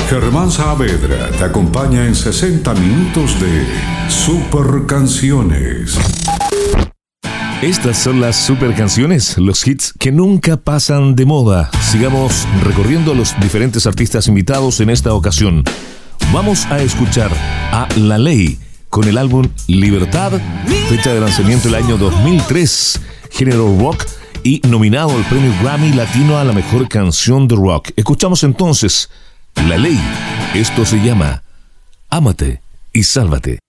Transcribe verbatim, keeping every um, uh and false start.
Germán Saavedra te acompaña en sesenta minutos de Super Canciones. Estas son las super canciones, los hits que nunca pasan de moda. Sigamos recorriendo a los diferentes artistas invitados en esta ocasión. Vamos a escuchar a La Ley con el álbum Libertad, fecha de lanzamiento el año dos mil tres, género rock y nominado al premio Grammy Latino a la mejor canción de rock. Escuchamos entonces La Ley. Esto se llama Ámate y Sálvate.